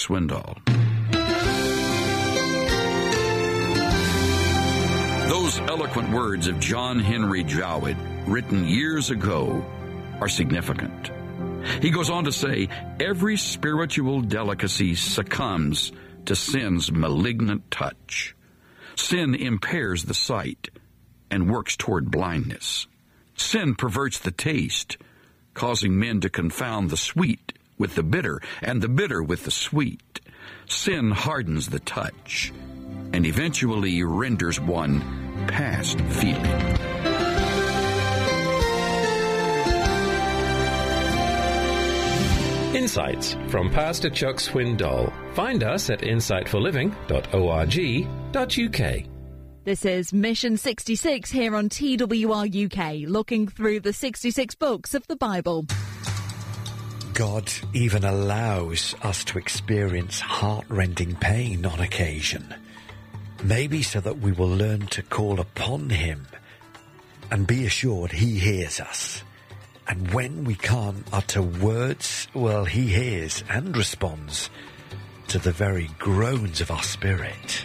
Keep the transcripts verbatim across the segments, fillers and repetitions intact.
Swindoll. Those eloquent words of John Henry Jowett, written years ago, are significant. He goes on to say, every spiritual delicacy succumbs to sin's malignant touch. Sin impairs the sight and works toward blindness. Sin perverts the taste, causing men to confound the sweet with the bitter and the bitter with the sweet. Sin hardens the touch and eventually renders one past feeling. Insights from Pastor Chuck Swindoll. Find us at insight for living dot org dot U K. This is Mission sixty-six here on T W R U K, looking through the sixty-six books of the Bible. God even allows us to experience heart-rending pain on occasion, maybe so that we will learn to call upon Him and be assured He hears us. And when we can't utter words, well, He hears and responds to the very groans of our spirit.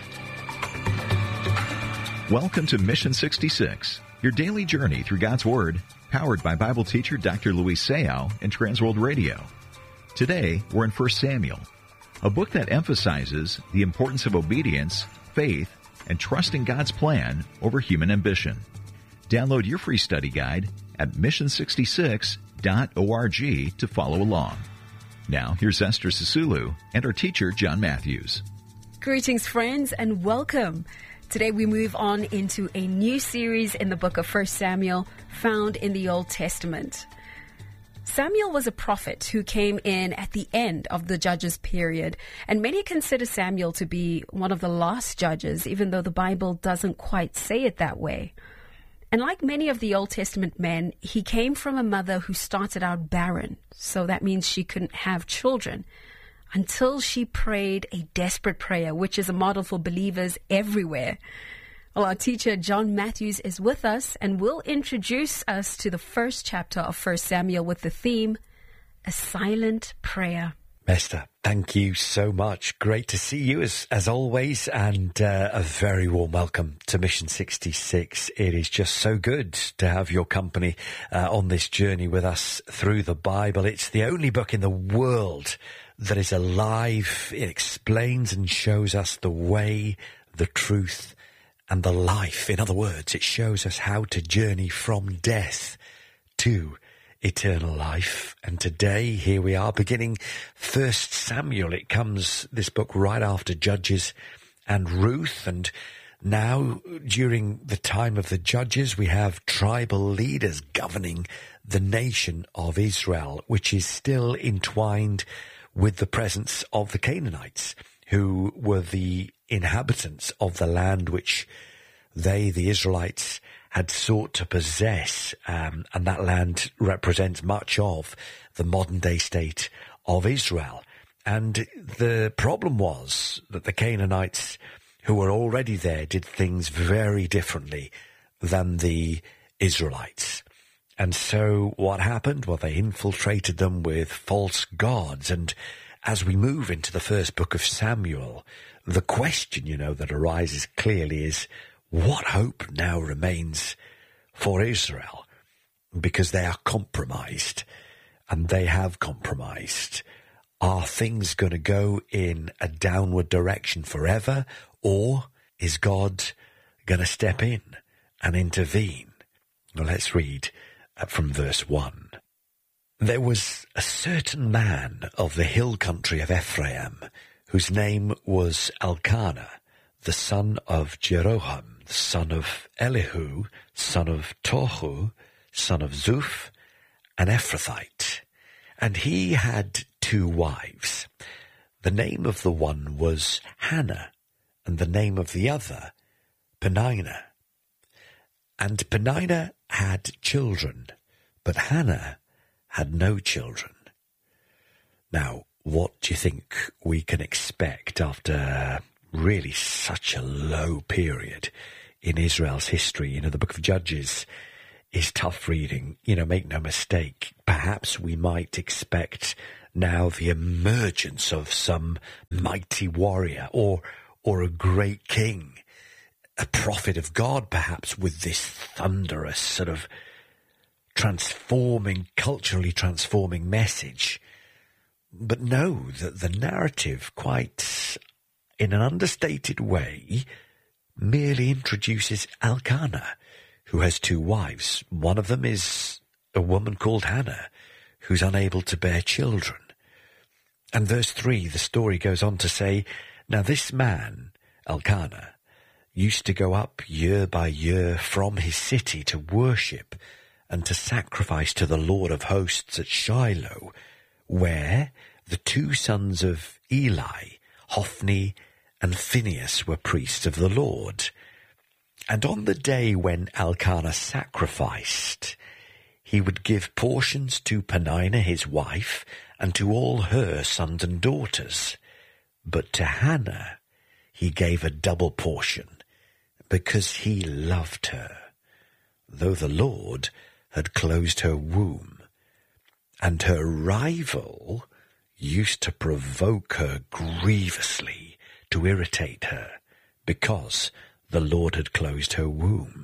Welcome to Mission sixty-six, your daily journey through God's Word, powered by Bible teacher Doctor Luis Sayao and Transworld Radio. Today, we're in First Samuel, a book that emphasizes the importance of obedience, faith, and trusting God's plan over human ambition. Download your free study guide at mission sixty-six dot org to follow along. Now, here's Esther Sisulu and our teacher, John Matthews. Greetings, friends, and welcome. Today we move on into a new series in the book of First Samuel, found in the Old Testament. Samuel was a prophet who came in at the end of the Judges period, and many consider Samuel to be one of the last judges, even though the Bible doesn't quite say it that way. And like many of the Old Testament men, he came from a mother who started out barren, so that means she couldn't have children, until she prayed a desperate prayer, which is a model for believers everywhere. Well, our teacher, John Matthews, is with us and will introduce us to the first chapter of First Samuel with the theme, A Silent Prayer. Esther, thank you so much. Great to see you as as always, and uh, a very warm welcome to Mission sixty-six. It is just so good to have your company uh, on this journey with us through the Bible. It's the only book in the world that is alive. It explains and shows us the way, the truth, and the life. In other words, it shows us how to journey from death to eternal life. And today, here we are beginning First Samuel. It comes, this book, right after Judges and Ruth. And now, during the time of the Judges, we have tribal leaders governing the nation of Israel, which is still entwined with the presence of the Canaanites, who were the inhabitants of the land which they, the Israelites, had sought to possess, um, and that land represents much of the modern-day state of Israel. And the problem was that the Canaanites, who were already there, did things very differently than the Israelites. And so what happened? Well, they infiltrated them with false gods. And as we move into the first book of Samuel, the question, you know, that arises clearly is, what hope now remains for Israel? Because they are compromised, and they have compromised. Are things going to go in a downward direction forever, or is God going to step in and intervene? Well, let's read from verse one. There was a certain man of the hill country of Ephraim, whose name was Elkanah, the son of Jeroham, the son of Elihu, son of Tohu, son of Zuph, an Ephrathite. And he had two wives. The name of the one was Hannah, and the name of the other, Peninnah. And Peninnah had children, but Hannah had no children. Now, what do you think we can expect after really such a low period in Israel's history? You know, the book of Judges is tough reading. You know, make no mistake, perhaps we might expect now the emergence of some mighty warrior or or a great king, a prophet of God perhaps, with this thunderous sort of transforming, culturally transforming message. But no, that the narrative, quite in an understated way, merely introduces Elkanah, who has two wives. One of them is a woman called Hannah, who's unable to bear children. And verse three, the story goes on to say, now this man, Elkanah, used to go up year by year from his city to worship and to sacrifice to the Lord of hosts at Shiloh, where the two sons of Eli, Hophni and Phinehas, were priests of the Lord. And on the day when Elkanah sacrificed, he would give portions to Peninnah his wife and to all her sons and daughters. But to Hannah he gave a double portion, because he loved her, though the Lord had closed her womb. And her rival used to provoke her grievously, to irritate her, because the Lord had closed her womb.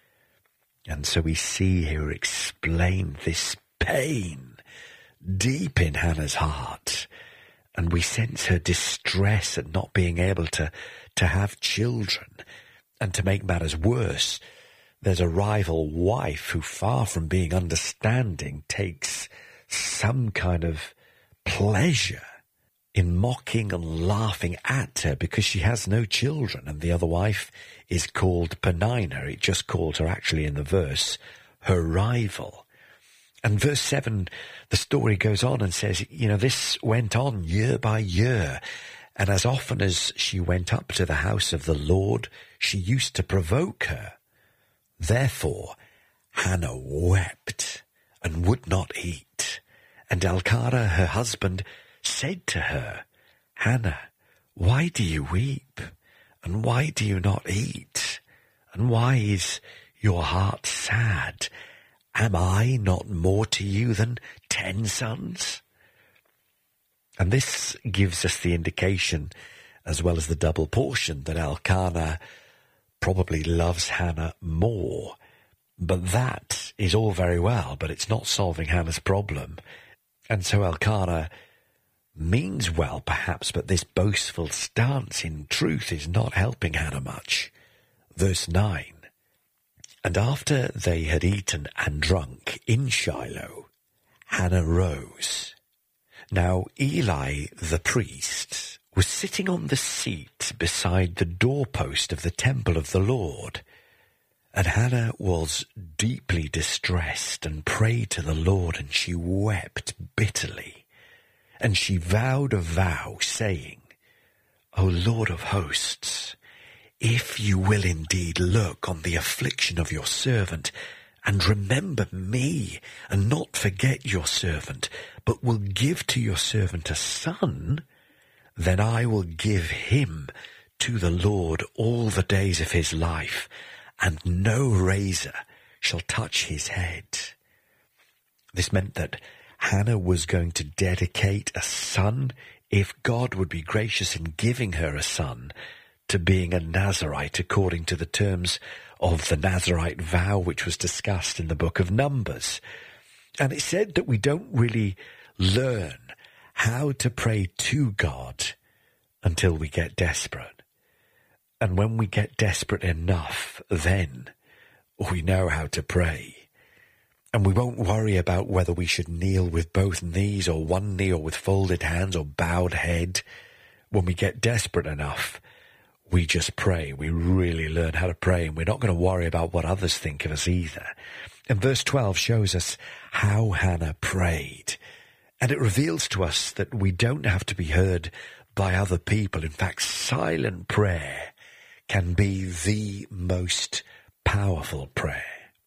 And so we see here explained this pain deep in Hannah's heart, and we sense her distress at not being able to, to have children. And to make matters worse, there's a rival wife who, far from being understanding, takes some kind of pleasure in mocking and laughing at her because she has no children. And the other wife is called Peninnah. It just called her, actually, in the verse, her rival. And verse seven, the story goes on and says, you know, this went on year by year. And as often as she went up to the house of the Lord, she used to provoke her. Therefore Hannah wept and would not eat. And Elkanah, her husband, said to her, Hannah, why do you weep? And why do you not eat? And why is your heart sad? Am I not more to you than ten sons? And this gives us the indication, as well as the double portion, that Elkanah probably loves Hannah more. But that is all very well, but it's not solving Hannah's problem. And so Elkanah means well, perhaps, but this boastful stance in truth is not helping Hannah much. Verse nine, and after they had eaten and drunk in Shiloh, Hannah rose. Now Eli the priest was sitting on the seat beside the doorpost of the temple of the Lord, and Hannah was deeply distressed and prayed to the Lord, and she wept bitterly. And she vowed a vow, saying, O Lord of hosts, if you will indeed look on the affliction of your servant, and remember me, and not forget your servant, but will give to your servant a son, then I will give him to the Lord all the days of his life, and no razor shall touch his head. This meant that Hannah was going to dedicate a son, if God would be gracious in giving her a son, to being a Nazirite according to the terms of the Nazirite vow, which was discussed in the book of Numbers. And it said that we don't really learn how to pray to God until we get desperate. And when we get desperate enough, then we know how to pray. And we won't worry about whether we should kneel with both knees or one knee or with folded hands or bowed head. When we get desperate enough, we just pray. We really learn how to pray, and we're not going to worry about what others think of us either. And verse twelve shows us how Hannah prayed. And it reveals to us that we don't have to be heard by other people. In fact, silent prayer can be the most powerful prayer.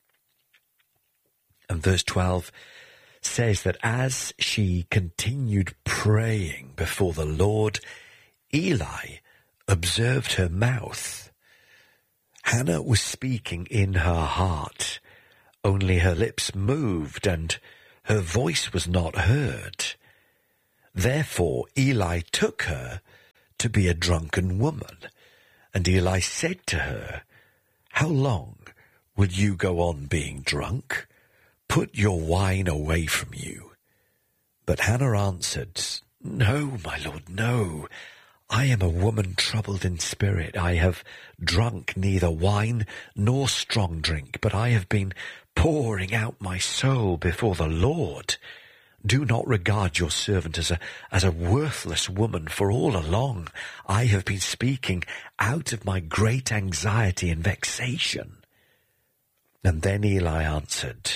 And verse twelve says that as she continued praying before the Lord, Eli observed her mouth. Hannah was speaking in her heart. Only her lips moved, and her voice was not heard. Therefore Eli took her to be a drunken woman. And Eli said to her, How long will you go on being drunk? Put your wine away from you. But Hannah answered, No, my lord, no. I am a woman troubled in spirit. I have drunk neither wine nor strong drink, but I have been pouring out my soul before the Lord. Do not regard your servant as a, as a worthless woman, for all along I have been speaking out of my great anxiety and vexation. And then Eli answered,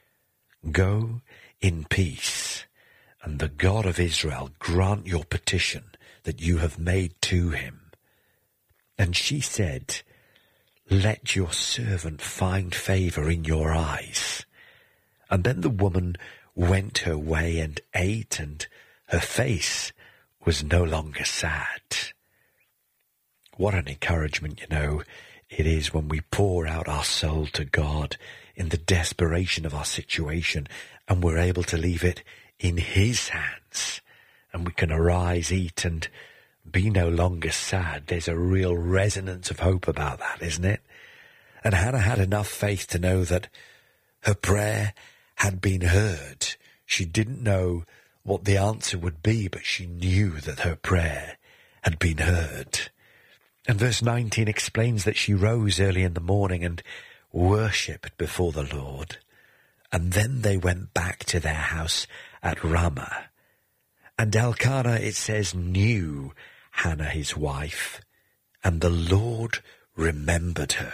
Go in peace, and the God of Israel grant your petition that you have made to him. And she said, Let your servant find favor in your eyes. And then the woman went her way and ate, and her face was no longer sad. What an encouragement, you know, it is when we pour out our soul to God in the desperation of our situation, and we're able to leave it in his hands, and we can arise, eat, and be no longer sad. There's a real resonance of hope about that, isn't it? And Hannah had enough faith to know that her prayer had been heard. She didn't know what the answer would be, but she knew that her prayer had been heard. And verse nineteen explains that she rose early in the morning and worshipped before the Lord. And then they went back to their house at Ramah. And Elkanah, it says, knew Hannah his wife, and the Lord remembered her.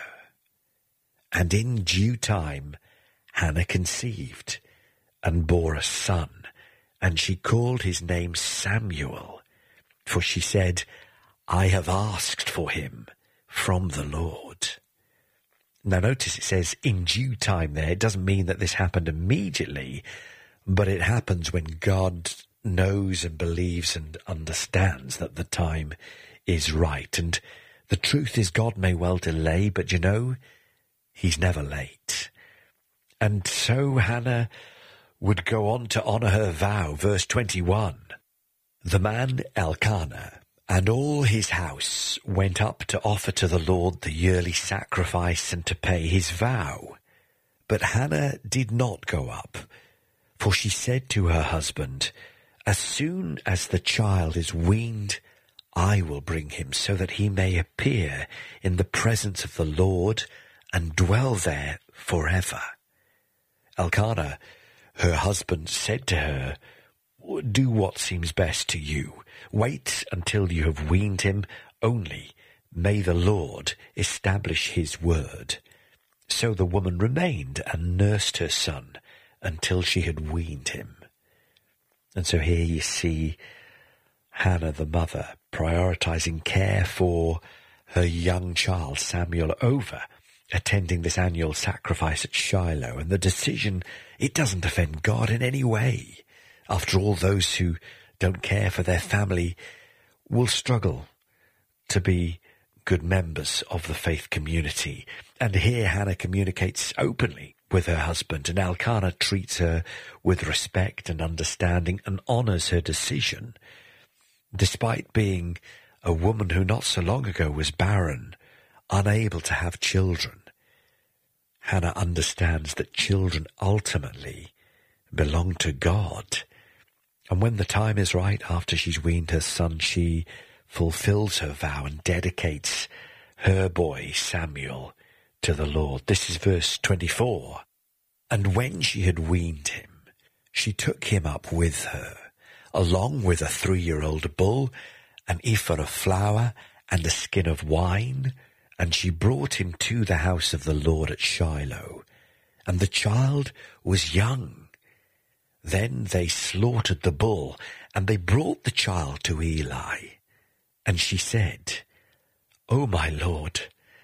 And in due time Hannah conceived and bore a son, and she called his name Samuel, for she said, I have asked for him from the Lord. Now notice it says in due time there. It doesn't mean that this happened immediately, but it happens when God knows and believes and understands that the time is right. And the truth is, God may well delay, but you know, he's never late. And so Hannah would go on to honour her vow. Verse twenty-one, the man Elkanah and all his house went up to offer to the Lord the yearly sacrifice and to pay his vow. But Hannah did not go up, for she said to her husband, As soon as the child is weaned, I will bring him, so that he may appear in the presence of the Lord and dwell there forever. Elkanah, her husband, said to her, Do what seems best to you. Wait until you have weaned him, only may the Lord establish his word. So the woman remained and nursed her son until she had weaned him. And so here you see Hannah, the mother, prioritizing care for her young child, Samuel, over attending this annual sacrifice at Shiloh. And the decision, it doesn't offend God in any way. After all, those who don't care for their family will struggle to be good members of the faith community. And here Hannah communicates openly with her husband, and Elkanah treats her with respect and understanding and honours her decision, despite being a woman who not so long ago was barren, unable to have children. Hannah understands that children ultimately belong to God. And when the time is right, after she's weaned her son, she fulfills her vow and dedicates her boy Samuel to the Lord. This is verse twenty-four. And when she had weaned him, she took him up with her, along with a three-year-old bull, an ephah of flour, and a skin of wine, and she brought him to the house of the Lord at Shiloh. And the child was young. Then they slaughtered the bull, and they brought the child to Eli. And she said, O my Lord,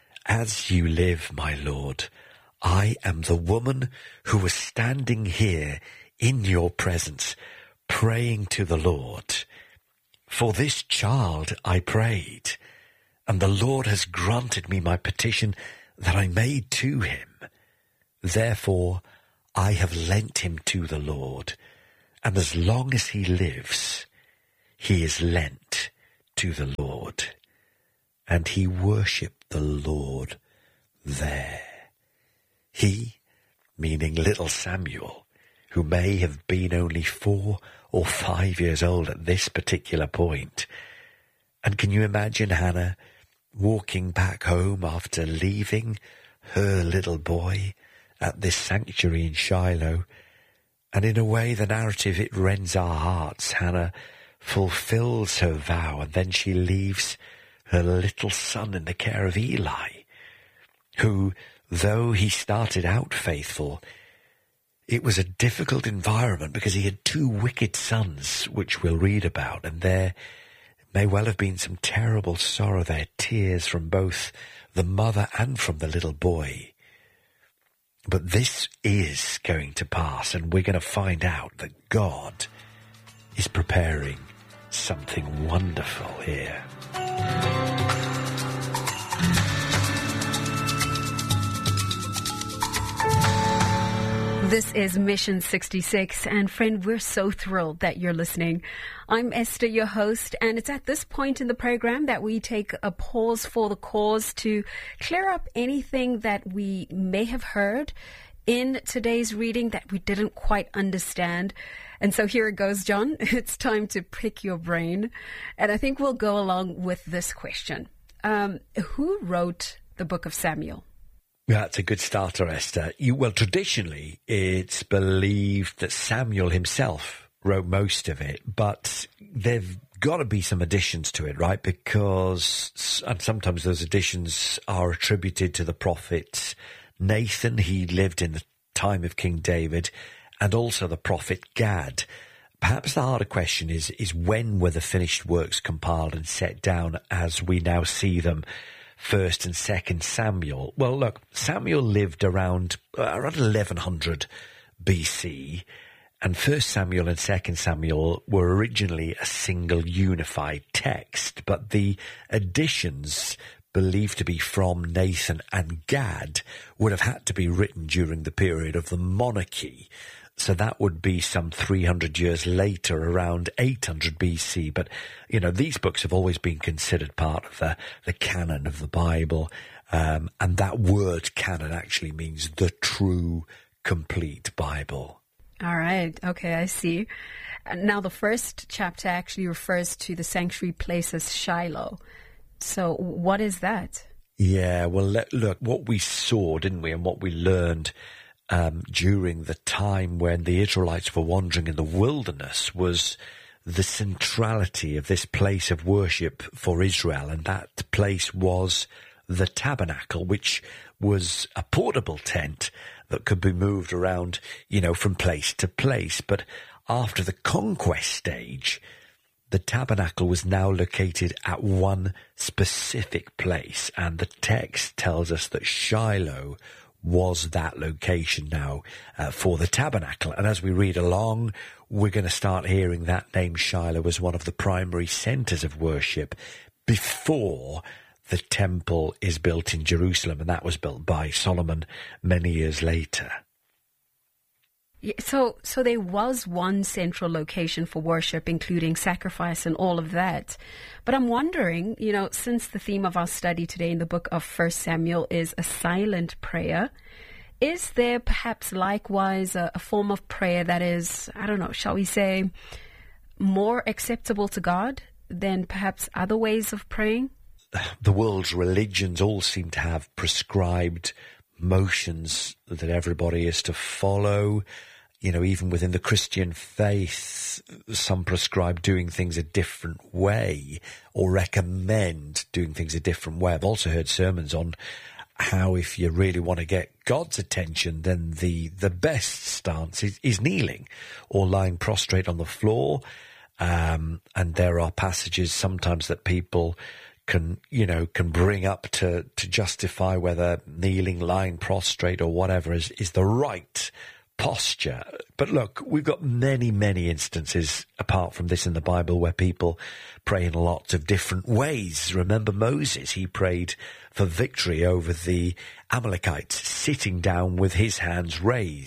as you live, my Lord, I am the woman who was standing here in your presence, praying to the Lord. For this child I prayed, and the Lord has granted me my petition that I made to him. Therefore I have lent him to the Lord, and as long as he lives, he is lent to the Lord, and he worshipped the Lord there. He, meaning little Samuel, who may have been only four or five years old at this particular point. And can you imagine Hannah walking back home after leaving her little boy at this sanctuary in Shiloh? And in a way, the narrative, it rends our hearts. Hannah fulfills her vow, and then she leaves her little son in the care of Eli, who, though he started out faithful, it was a difficult environment because he had two wicked sons, which we'll read about, and there may well have been some terrible sorrow there, tears from both the mother and from the little boy. But this is going to pass, and we're going to find out that God is preparing something wonderful here. This is Mission sixty-six, and friend, we're so thrilled that you're listening. I'm Esther, your host, and it's at this point in the program that we take a pause for the cause to clear up anything that we may have heard in today's reading that we didn't quite understand. And so here it goes, John. It's time to pick your brain. And I think we'll go along with this question. Um, who wrote the book of Samuel? That's a good starter, Esther. You, well, traditionally, it's believed that Samuel himself wrote most of it, but there've got to be some additions to it, right? Because, and sometimes those additions are attributed to the prophet Nathan. He lived in the time of King David, and also the prophet Gad. Perhaps the harder question is, is when were the finished works compiled and set down as we now see them? First and Second Samuel. Well, look, Samuel lived around uh, around eleven hundred B C, and First Samuel and Second Samuel were originally a single unified text, but the additions believed to be from Nathan and Gad would have had to be written during the period of the monarchy. So that would be some three hundred years later, around eight hundred B C. But, you know, these books have always been considered part of the, the canon of the Bible. Um, and that word canon actually means the true, complete Bible. All right. Okay, I see. Now, the first chapter actually refers to the sanctuary place as Shiloh. So what is that? Yeah, well, let, look, what we saw, didn't we, and what we learned Um, during the time when the Israelites were wandering in the wilderness was the centrality of this place of worship for Israel. And that place was the tabernacle, which was a portable tent that could be moved around, you know, from place to place. But after the conquest stage, the tabernacle was now located at one specific place. And the text tells us that Shiloh was that location now uh, for the tabernacle. And as we read along, we're going to start hearing that name Shiloh as one of the primary centers of worship before the temple is built in Jerusalem, and that was built by Solomon many years later. Yeah, so, so there was one central location for worship, including sacrifice and all of that. But I'm wondering, you know, since the theme of our study today in the book of First Samuel is a silent prayer, is there perhaps likewise a, a form of prayer that is, I don't know, shall we say, more acceptable to God than perhaps other ways of praying? The world's religions all seem to have prescribed motions that everybody is to follow. You know, even within the Christian faith, some prescribe doing things a different way or recommend doing things a different way. I've also heard sermons on how if you really want to get God's attention, then the, the best stance is, is kneeling or lying prostrate on the floor. Um, and there are passages sometimes that people can, you know, can bring up to, to justify whether kneeling, lying prostrate or whatever is, is the right posture. But look, we've got many, many instances apart from this in the Bible where people pray in lots of different ways. Remember Moses, he prayed for victory over the Amalekites, sitting down with his hands raised.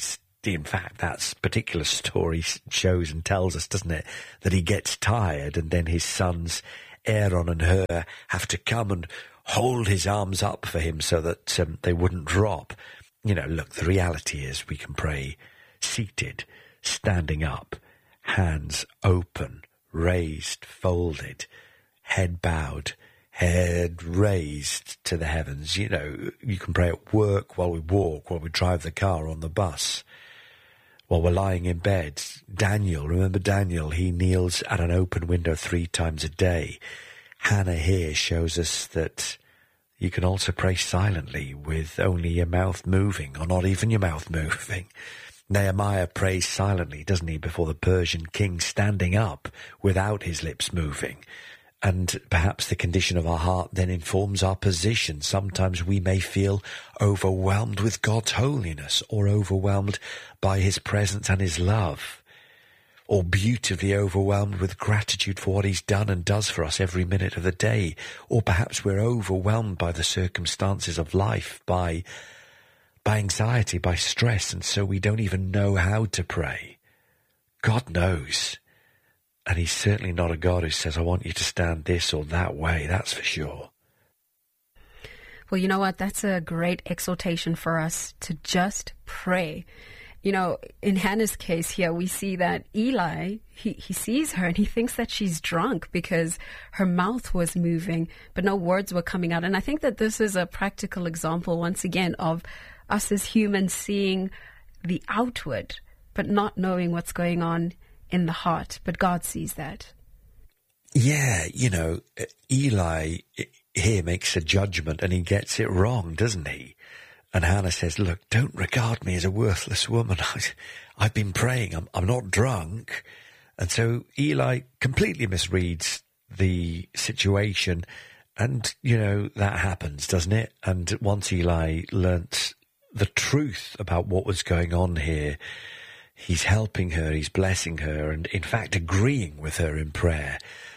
in fact, that particular story shows and tells us, doesn't it, that he gets tired and then his sons, Aaron and Hur, have to come and hold his arms up for him so that um, they wouldn't drop. You know, look, the reality is we can pray seated, standing up, hands open, raised, folded, head bowed, head raised to the heavens. You know, you can pray at work, while we walk, while we drive the car, on the bus, while we're lying in bed. Daniel, remember Daniel, he kneels at an open window three times a day. Hannah here shows us that you can also pray silently with only your mouth moving, or not even your mouth moving. Nehemiah prays silently, doesn't he, before the Persian king, standing up without his lips moving. And perhaps the condition of our heart then informs our position. Sometimes we may feel overwhelmed with God's holiness, or overwhelmed by his presence and his love, or beautifully overwhelmed with gratitude for what he's done and does for us every minute of the day. Or perhaps we're overwhelmed by the circumstances of life, by, by anxiety, by stress, and so we don't even know how to pray. God knows. And he's certainly not a God who says, I want you to stand this or that way, that's for sure. Well, you know what? That's a great exhortation for us to just pray. You know, in Hannah's case here, we see that Eli, he, he sees her and he thinks that she's drunk because her mouth was moving, but no words were coming out. And I think that this is a practical example, once again, of us as humans seeing the outward, but not knowing what's going on in the heart. But God sees that. Yeah, you know, Eli here makes a judgment and he gets it wrong, doesn't he? And Hannah says, look, don't regard me as a worthless woman. I, I've been praying. I'm, I'm not drunk. And so Eli completely misreads the situation. And, you know, that happens, doesn't it? And once Eli learnt the truth about what was going on here, he's helping her, he's blessing her, and in fact agreeing with her in prayer.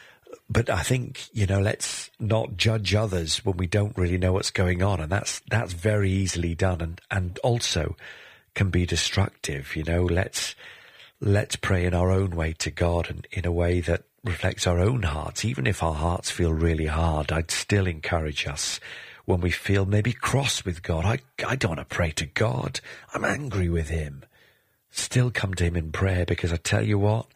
But I think, you know, let's not judge others when we don't really know what's going on. And that's that's very easily done, and, and also can be destructive. You know, let's let's pray in our own way to God, and in a way that reflects our own hearts. Even if our hearts feel really hard, I'd still encourage us, when we feel maybe cross with God, I, I don't want to pray to God, I'm angry with him. Still come to him in prayer, because I tell you what,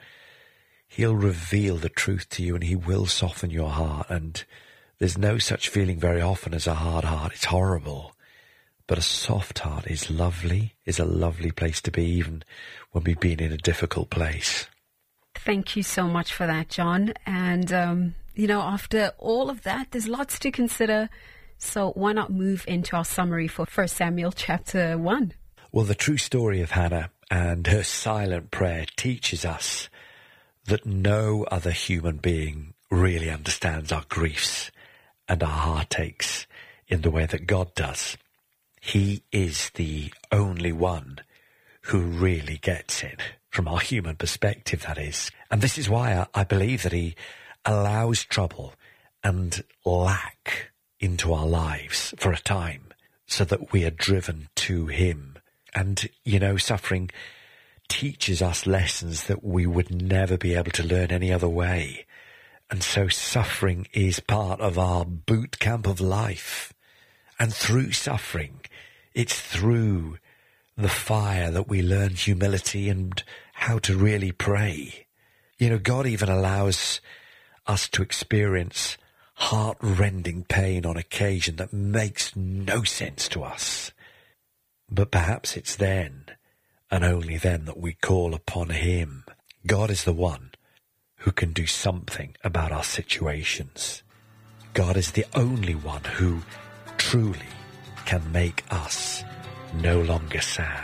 he'll reveal the truth to you and he will soften your heart. And there's no such feeling very often as a hard heart. It's horrible. But a soft heart is lovely, is a lovely place to be, even when we've been in a difficult place. Thank you so much for that, John. And, um, you know, after all of that, there's lots to consider. So why not move into our summary for First Samuel chapter one? Well, the true story of Hannah and her silent prayer teaches us that no other human being really understands our griefs and our heartaches in the way that God does. He is the only one who really gets it, from our human perspective, that is. And this is why I, I believe that he allows trouble and lack into our lives for a time, so that we are driven to him. And, you know, suffering teaches us lessons that we would never be able to learn any other way. And so suffering is part of our boot camp of life. And through suffering, it's through the fire that we learn humility and how to really pray. You know, God even allows us to experience heart-rending pain on occasion that makes no sense to us. But perhaps it's then, and only then, that we call upon him. God is the one who can do something about our situations. God is the only one who truly can make us no longer sad.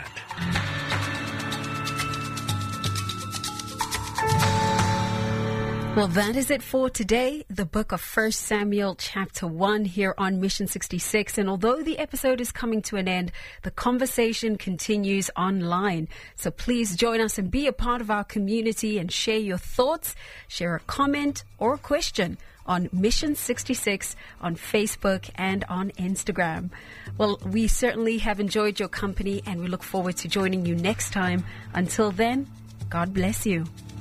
Well, that is it for today. The book of First Samuel chapter one here on Mission sixty-six. And although the episode is coming to an end, the conversation continues online. So please join us and be a part of our community and share your thoughts, share a comment or a question on Mission sixty-six on Facebook and on Instagram. Well, we certainly have enjoyed your company, and we look forward to joining you next time. Until then, God bless you.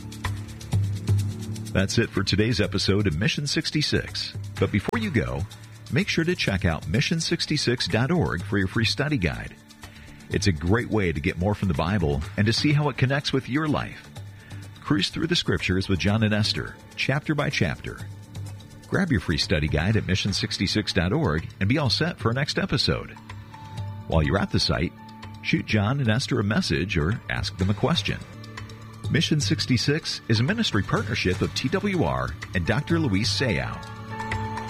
That's it for today's episode of Mission sixty-six. But before you go, make sure to check out mission sixty-six dot org for your free study guide. It's a great way to get more from the Bible and to see how it connects with your life. Cruise through the Scriptures with John and Esther, chapter by chapter. Grab your free study guide at mission sixty-six dot org and be all set for our next episode. While you're at the site, shoot John and Esther a message or ask them a question. Mission sixty-six is a ministry partnership of T W R and Doctor Luis Sayao.